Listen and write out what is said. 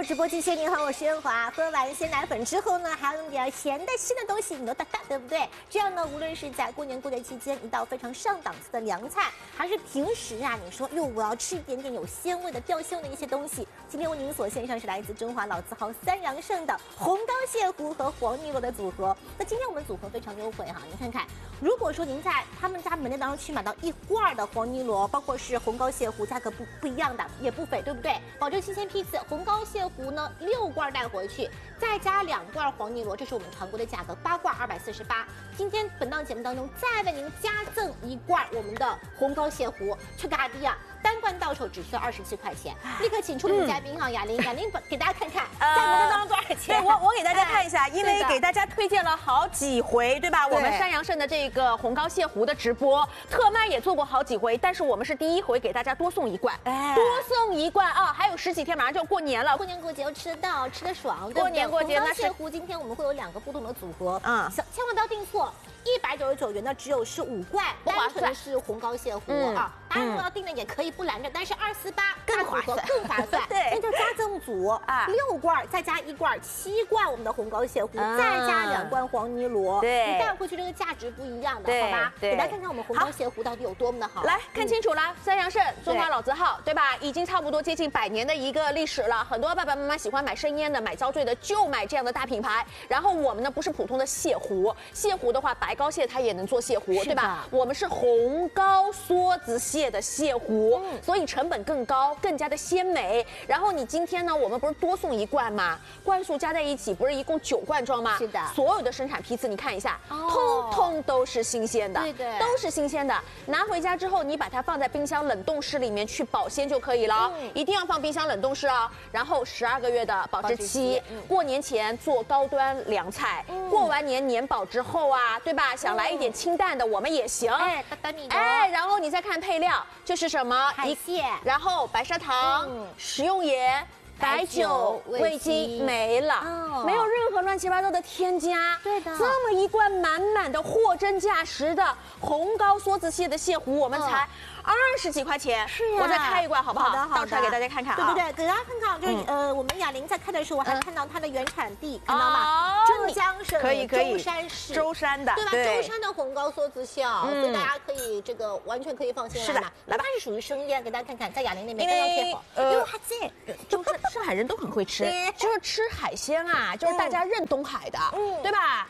直播间，您好，我是恩华。喝完鲜奶粉之后呢，还要用点咸的、新的东西扭打打，对不对？这样呢，无论是在过年过节期间一道非常上档次的凉菜，还是平时啊，你说哟，我要吃一点点有鲜味的、吊鲜味的一些东西。今天为您所献上是来自中华老字号三阳盛的红膏蟹糊和黄泥螺的组合。那今天我们组合非常优惠哈，您看看，如果说您在他们家门店当中去买到1罐的黄泥螺，包括是红膏蟹糊，价格不一样的，也不菲，对不对？保证新鲜批次，红膏蟹糊呢6罐带回去，再加2罐黄泥螺，这是我们常规的价格，8罐248。今天本档节目当中再为您加赠1罐我们的红膏蟹糊，去嘎低啊！单罐到手只需要27块钱，立刻请出我们嘉宾哈，雅玲给大家看看，在门店当中多少钱？ 对，我给大家看一下，因为给大家推荐了好几回，对吧？我们山阳盛的这个红膏蟹糊的直播特卖也做过好几回，但是我们是第1回给大家多送1罐，多送1罐啊！还有10几天，马上就要过年了， 过年过节要吃得到，吃得爽，对不对？ 过年过节红膏蟹糊今天我们会有2个不同的组合，千万不要订错。199元的只有是5罐，单纯是红膏蟹糊啊。当然，如果要订的也可以不拦着，但是248 更划算， 更划算。 对， 那就加赠组啊，6罐再加1罐，7罐我们的红膏蟹糊，再加2罐黄泥螺。 对， 你带回去这个价值不一样的，好吧？给大家看看我们红膏蟹糊到底有多么的好。 来看清楚了，三阳盛中华老字号，对吧？已经差不多接近100年的一个历史了。很多爸爸妈妈喜欢买生腌的、买遭罪的，就买这样的大品牌。然后我们呢不是普通的蟹糊，蟹糊的话，白膏蟹它也能做蟹糊，对吧？我们是红膏梭子蟹的蟹糊，所以成本更高，更加的鲜美。然后你今天呢，我们不是多送1罐吗？罐数加在一起，不是一共9罐装吗？ 是的， 所有的生产批次你看一下，通通都是新鲜的， 对， 都是新鲜的。拿回家之后，你把它放在冰箱冷冻室里面去保鲜就可以了，一定要放冰箱冷冻室啊。然后12个月的保质期，过年前做高端凉菜，过完年饱之后啊，对吧？想来一点清淡的，我们也行。然后你再看配料，就是什么海蟹， 然后白砂糖、食用盐。白酒、味精没了，没有任何乱七八糟的添加。 对的， 这么一罐满满的货真价实的红膏梭子蟹的蟹糊，我们才20几块钱。 是呀， 我再开1罐好不好？ 好的， 倒出来给大家看看啊。 对，给大家看看，就是我们雅玲在开的时候，我还看到它的原产地，看到吗？浙江省舟山市， 舟山的， 对吧？舟山的红膏梭子蟹啊，所以大家可以这个完全可以放心来买。来吧，它是属于生腌，给大家看看，在雅玲那边刚刚贴好，因为它在就是上海人都很会吃，就是吃海鲜啊，就是大家认东海的，对吧？